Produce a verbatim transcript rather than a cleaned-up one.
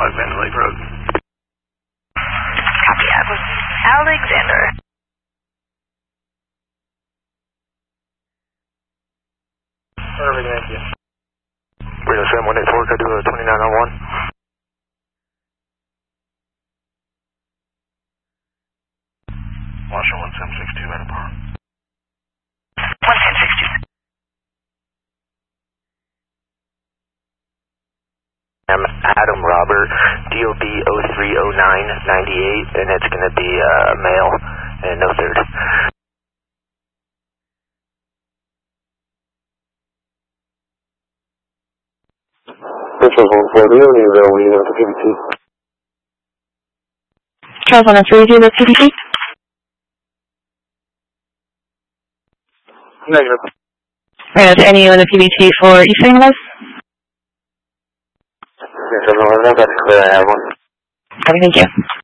Alexander Lake Road. Copy, Alexander. Perfect, thank you. Reno seven one eight four, could I do a twenty-nine oh one? Washington one seven six two, Edinburgh. one seven six two. I'm Adam Robert, D O B zero three zero nine nine eight, and it's going to be a uh, male and no third. This was one forty, only available, we know the P B T. Charles one oh three, do the P B T? Negative. Right, is there any on the P B T for Eastern West? Yes, I don't know, that's clear, I have one. Okay, thank you.